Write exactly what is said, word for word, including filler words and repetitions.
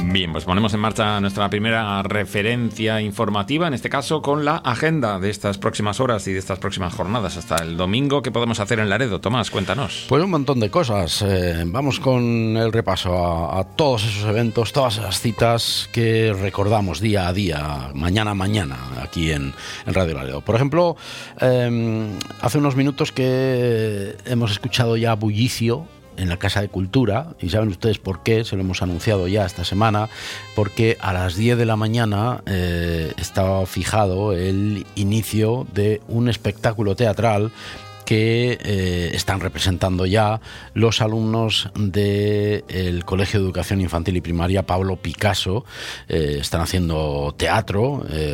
Bien, pues ponemos en marcha nuestra primera referencia informativa, en este caso con la agenda de estas próximas horas y de estas próximas jornadas hasta el domingo. ¿Qué podemos hacer en Laredo? Tomás, cuéntanos. Pues un montón de cosas. Eh, vamos con el repaso a, a todos esos eventos, todas esas citas que recordamos día a día, mañana a mañana, aquí en, en Radio Laredo. Por ejemplo, eh, hace unos minutos que hemos escuchado ya bullicio en la Casa de Cultura, y saben ustedes por qué, se lo hemos anunciado ya esta semana, porque a las diez de la mañana eh, estaba fijado el inicio de un espectáculo teatral que eh, están representando ya los alumnos del Colegio de Educación Infantil y Primaria Pablo Picasso. Eh, están haciendo teatro, eh,